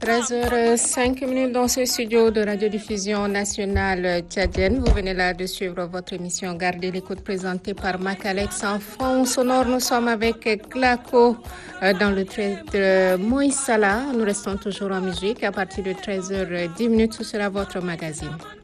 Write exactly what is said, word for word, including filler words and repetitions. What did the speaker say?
treize heures cinq minutes dans ce studio de radiodiffusion nationale tchadienne. Vous venez là de suivre votre émission Gardez l'écoute présentée par Macalex. En fond sonore, nous sommes avec Claco dans le trait de Moïse Salah. Nous restons toujours en musique. À partir de treize heures dix minutes, ce sera votre magazine.